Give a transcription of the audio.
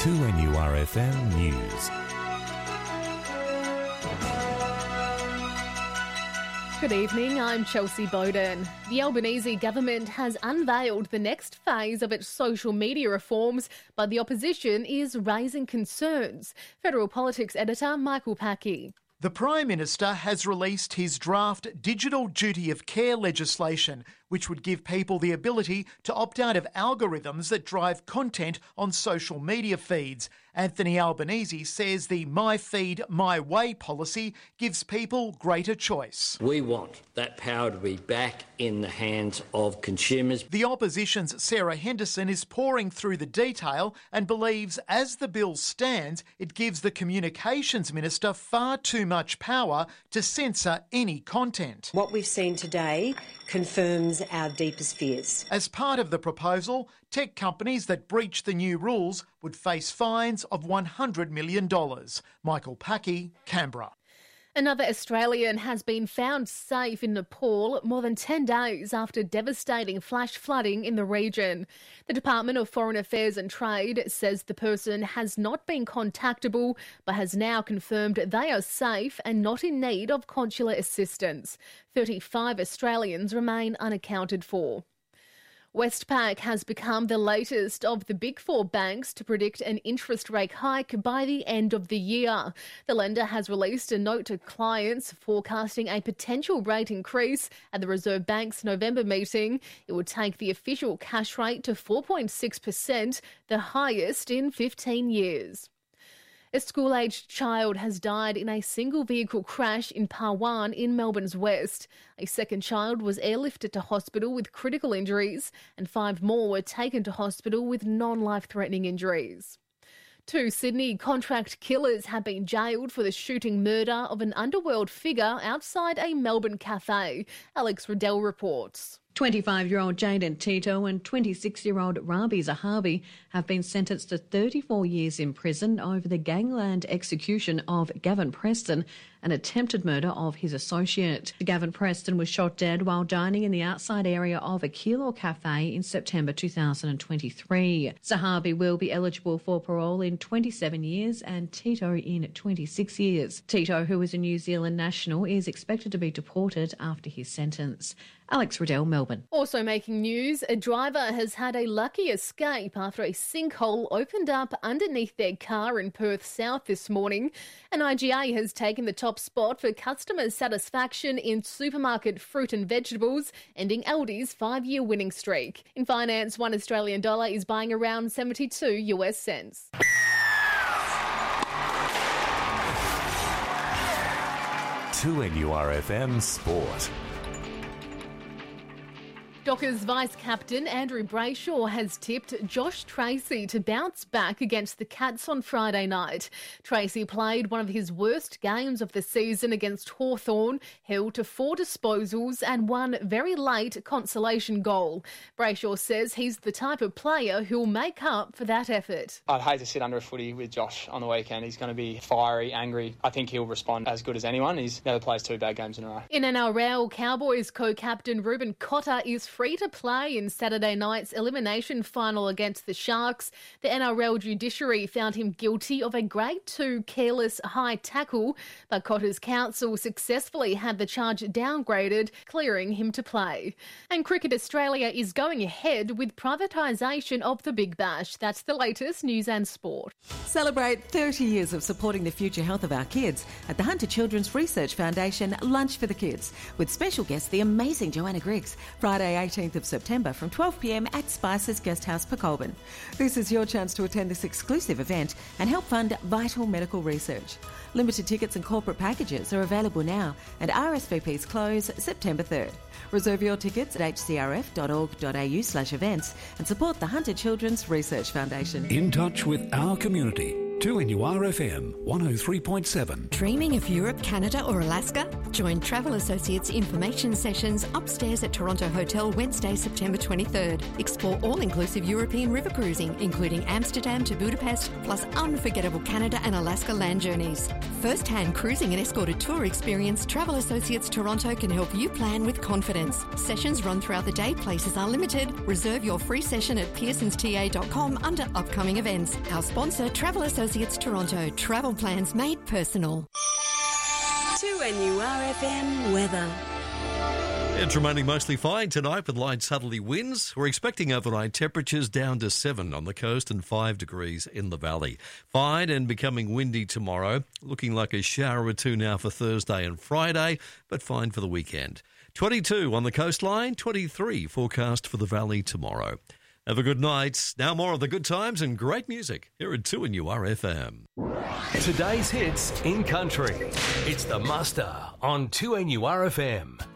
2NURFM News. Good evening, I'm Chelsea Bowden. The Albanese government has unveiled the next phase of its social media reforms, but the opposition is raising concerns. Federal Politics editor Michael Packey. The Prime Minister has released his draft Digital Duty of Care legislation, which would give people the ability to opt out of algorithms that drive content on social media feeds. Anthony Albanese says the My Feed, My Way policy gives people greater choice. We want that power to be back in the hands of consumers. The opposition's Sarah Henderson is pouring through the detail and believes as the bill stands, it gives the Communications Minister far too much power to censor any content. What we've seen today confirms our deepest fears. As part of the proposal, tech companies that breach the new rules would face fines of $100 million. Michael Packey, Canberra. Another Australian has been found safe in Nepal more than 10 days after devastating flash flooding in the region. The Department of Foreign Affairs and Trade says the person has not been contactable but has now confirmed they are safe and not in need of consular assistance. 35 Australians remain unaccounted for. Westpac has become the latest of the Big Four banks to predict an interest rate hike by the end of the year. The lender has released a note to clients forecasting a potential rate increase at the Reserve Bank's November meeting. It would take the official cash rate to 4.6%, the highest in 15 years. A school-aged child has died in a single-vehicle crash in Parwan in Melbourne's west. A second child was airlifted to hospital with critical injuries and 5 more were taken to hospital with non-life-threatening injuries. 2 Sydney contract killers have been jailed for the shooting murder of an underworld figure outside a Melbourne cafe. Alex Riddell reports. 25-year-old Jaden Tito and 26-year-old Rabi Zahavi have been sentenced to 34 years in prison over the gangland execution of Gavin Preston, an attempted murder of his associate. Gavin Preston was shot dead while dining in the outside area of a Kilo cafe in September 2023. Zahavi will be eligible for parole in 27 years and Tito in 26 years. Tito, who is a New Zealand national, is expected to be deported after his sentence. Alex Riddell, Melbourne. Also making news, a driver has had a lucky escape after a sinkhole opened up underneath their car in Perth South this morning. And IGA has taken the top spot for customer satisfaction in supermarket fruit and vegetables, ending Aldi's 5-year winning streak. In finance, $1 Australian dollar is buying around 72 US cents. To NURFM Sport. Dockers vice-captain Andrew Brayshaw has tipped Josh Tracy to bounce back against the Cats on Friday night. Tracy played one of his worst games of the season against Hawthorn, held to 4 disposals and one very late consolation goal. Brayshaw says he's the type of player who'll make up for that effort. I'd hate to sit under a footy with Josh on the weekend. He's going to be fiery, angry. I think he'll respond as good as anyone. He's never plays 2 bad games in a row. In NRL, Cowboys co-captain Ruben Cotter is free to play in Saturday night's elimination final against the Sharks. The NRL judiciary found him guilty of a Grade 2 careless high tackle, but Cotter's counsel successfully had the charge downgraded, clearing him to play. And Cricket Australia is going ahead with privatisation of the Big Bash. That's the latest news and sport. Celebrate 30 years of supporting the future health of our kids at the Hunter Children's Research Foundation Lunch for the Kids, with special guest the amazing Joanna Griggs, Friday 18th of September from 12 p.m. at Spice's Guesthouse, Pecolbin. This is your chance to attend this exclusive event and help fund vital medical research. Limited tickets and corporate packages are available now and RSVPs close September 3rd. Reserve your tickets at hcrf.org.au/events and support the Hunter Children's Research Foundation. In touch with our community. 2NURFM 103.7. Dreaming of Europe, Canada or Alaska? Join Travel Associates information sessions upstairs at Toronto Hotel Wednesday, September 23rd. Explore all-inclusive European river cruising, including Amsterdam to Budapest, plus unforgettable Canada and Alaska land journeys. First-hand cruising and escorted tour experience, Travel Associates Toronto can help you plan with confidence. Sessions run throughout the day, places are limited. Reserve your free session at pearsonsta.com under upcoming events. Our sponsor, Travel Associates Toronto. Travel plans made personal. 2NURFM weather. It's remaining mostly fine tonight with light southerly winds. We're expecting overnight temperatures down to 7 on the coast and 5 degrees in the valley. Fine and becoming windy tomorrow. Looking like a shower or two now for Thursday and Friday, but fine for the weekend. 22 on the coastline, 23 forecast for the valley tomorrow. Have a good night. Now more of the good times and great music here at 2NURFM. Today's hits in country. It's the Muster on 2NURFM.